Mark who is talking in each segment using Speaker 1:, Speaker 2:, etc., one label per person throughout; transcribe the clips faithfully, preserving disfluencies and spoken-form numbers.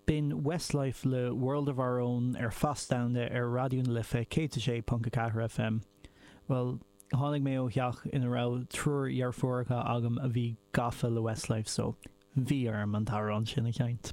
Speaker 1: Bin Westlife le World of Our Own ar faststande ar radio'n lifa cé Punk F M. Well, hánig mé ó heach ina rá trúr jarfóracha agam a bhí gafa le Westlife, so bhí arm an tarrán sin a cheint.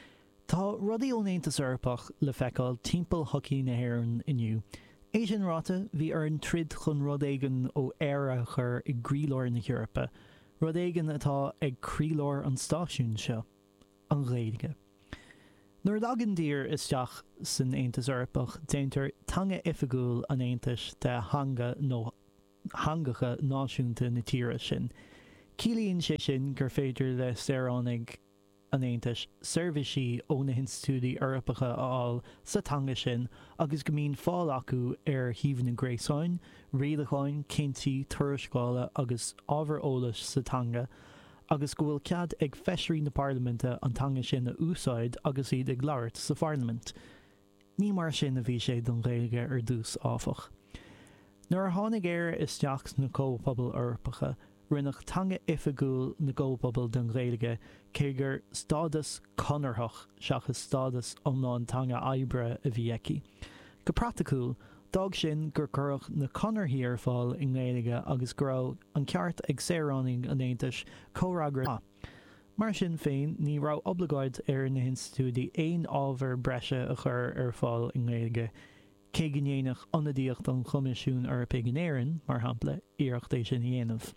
Speaker 1: Tá rudaí ó néantas arpach le feicáil timpeall hocí na hÉireann inniu. Éisin ráta bhí ar an trid chun rud éigean ó éire chur i grílóir na Eorpa, rud éigean atá ag crílóir an stáisiún seo, an Ghaeilge. Nuair dagan dír isteach san Aontas Eorpach déantar tanga ifigúil an Aontas de hanga nó hangacha náisiúnta na tíre sin. Cílíonn sé sin gur féidir le saoránaigh an Aontas seirbhísí ó na hinstitúdaí Eorpacha áil sa tanga sin agus go mbíonn fáil acu ar thaobh na gréasáin, rialacháin, cinntií, tuarascála agus ábhar eolais sa tanga, agus go bhfuil cead ag feisirí na Parliamenta an tanga sin a úsáid agus iad ag labhairt sa Parliament. Ní mar sin a bhí sé don Ghaeilge ar dús áfach. Nuair a tháinig éire isteach na cópabal Eorpacha, rinneadh tanga ifigúil na cópabal don Ghaeilge cé gur stádas conarthach seachas stádas iomlán tanga oibre a bhí aici. Go practicúil, dag sin gur curach na conarthaí ar fáil in Ghaeilge agus go raibh an ceart ag saoránaigh an Aontas comhragra. Mar sin féin ní raibh obligáid ar na hinstitúdaí aon ábhar breise a chur ar fáil in Ghaeilge, cé go ndéanach ionadaíocht an Choimisiún Eorpaigh an Éireann, mar shampla, iarracht é sin dhéanamh.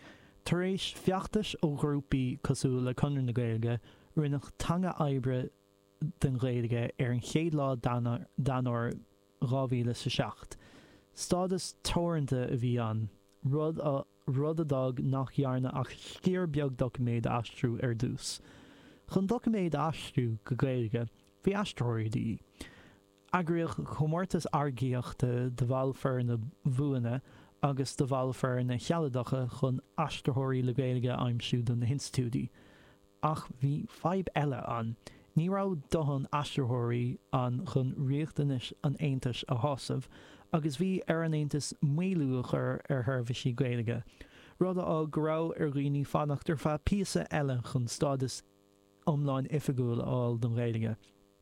Speaker 1: Tar éis feachtas ó grúpaí cosúil le conir na Ghaeilge, rinneadh tanga oibre den Ghaeilge ar an chéad lá danóir rámhíle sa seacht. Stádas tóirnta a bhí an, rud a rud a dag nach dhearna ach scíor beag documéid astrú ar dús. Chun documéid astrú go Ghaeilge, bhí astróirí. Agrioch chomórtas argaíochta de bhfear na bhuana agus de bhfear na chealadacha chun astróirí le Ghaeilge aimsiú don na hinstitúdaí. Ach bhí feib eile an. Ní raibh dóthain astróirí an chun riachtanis an Aontas a thosamh, agus bhí ar an Aontas maolúchar ar thurmhaisí Ghaeilge. Rud á go raibh ar dhaoine fannacht ar feadh píosa eile chun stádas iomlán ifigúil áil don Ghaeilge.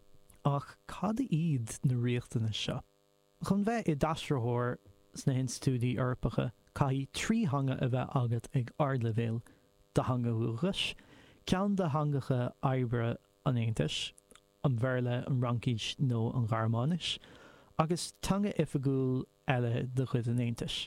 Speaker 1: Ach cad iad na riachtanis seo. Chun bheith i d'astróthóir sna hinstitúdaí Eorpacha, caithfí trí hanga a bheith agat ag Ardleibhéal, de hanga Uachais, ceann de hangacha oibre an Aontas, an Bhéarla, an Rancais nó an Gharmánis, agus tanga ifigúil eile de chuid an Aontas.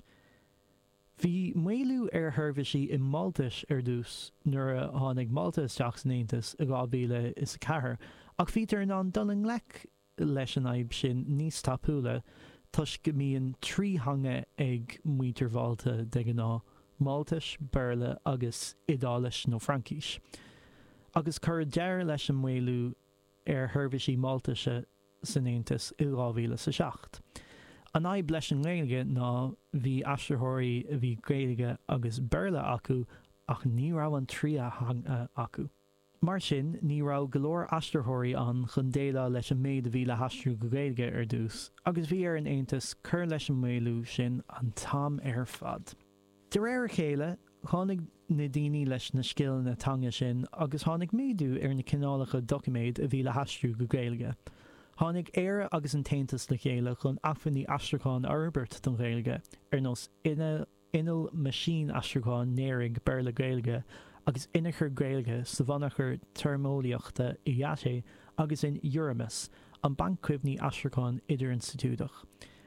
Speaker 1: Bhí maolú ar thurmhaisí i Maltais ar dús nuair a tháinig Malta isteach san Aontas a dhá mhíle is ceathair, ach bhítar ná dolang lech leis an aib sin níos tapúla, tus go mbíonn trí hanga ag muotarbháilta de ghná Maltais, Bhéarla agus Idális nó Francais. Agus chur deir leis an maolú ar thurmhaisí Maltaise san Aontas i dhá mhíle sa seacht. An aib leis an Ghaeilge ná bhí astróirí a bhí Ghaeilge agus Bhéarla acu ach ní raibh an tríocha hanga acu. Mar sin, ní raibh go leor astróirí an chun déile leis an méid a bhí le hastrú go Ghaeilge ar dús, agus bhí ar an Aontas chur leis an maolú sin an tam ar fad. De réir chéile, tháinig na daoine leis na scill na tanga sin agus tháinig méadú ar na cineálacha documéid a bhí le hastrú go Ghaeilge. Tháinig éire agus an taontas le chéile chun afaní astracháin Albert don Ghaeilge ar nós inal maisín astracháin néirigh Bhéarla Gaeilge agus inachar Gaeilge sa bhanachar termóliaachta i Dheasé agus in Euramus, an banc cuimhní astracháin idir-institúdach.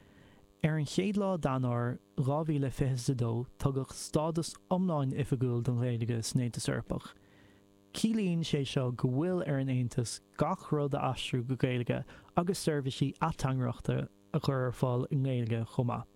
Speaker 1: Ar an chéad lá danár dhá mhíle fiche dó tugadh stádas iomlán ifigúil don Ghaeilge san Aontas Eorpach. Cílíonn sé seo go bhfuil ar an Aontas gach rud a astrú go Ghaeilge agus seirbhísí atangraachta a chur ar fáil in Ghaeilge chomá.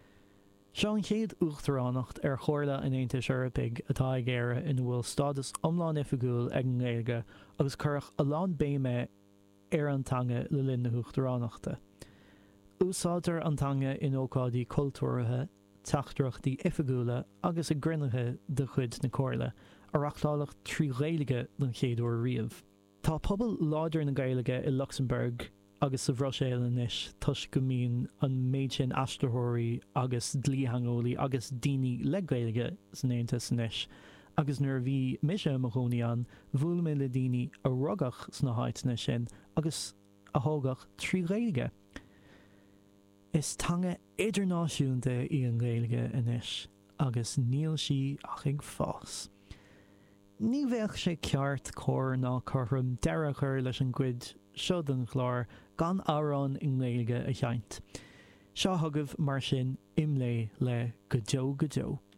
Speaker 1: Seo an chéad uachtaránacht ar chomhairle an Aontas Eorpaigh atá ag éire ina bhfuil stádas iomlán ifigúil ag an Ghaeilge agus chuirfh a lán béime ar an tanga le linn na uachtaránachta. Úsáidtear an tanga in ócádaí cultúrtha, teachtarachtaí ifigúla agus a grinithe de chuid na cóirle, arachtálacht trí Ghaeilge don chéadúir riamh. Tá pobal láidir na Ghaeilge i Luxembourg agus sa Bhroiséil inis tus go mbíonn an méid sin astróirí agus dlíthangolaí agus daoine le Ghaeilge san Aontas inis agus nuair bhí mise mochóní an bhfuil mé le daoine a rugach sna háitna sin agus a thógach trí réige. Is tanga idirnáisiúnta í an Gaeilge inis agus níl si ach ag fás. Ní bheadh sé ceart cóir ná chorthum deire chuir leis an gcuid seo den chlár gan árán in Gaeilge a cheint. Seo thugah mar sin imlé le go deo go deo.